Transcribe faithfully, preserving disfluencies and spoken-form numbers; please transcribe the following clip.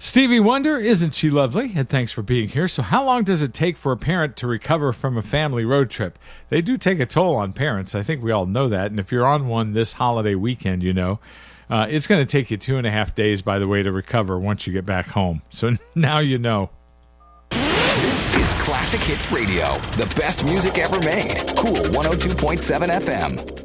Stevie Wonder, isn't she lovely? And thanks for being here. So how long does it take for a parent to recover from a family road trip? They do take a toll on parents. I think we all know that. And if you're on one this holiday weekend, you know, uh, it's going to take you two and a half days, by the way, to recover once you get back home. So now you know. This is Classic Hits Radio, the best music ever made. Cool one oh two point seven F M.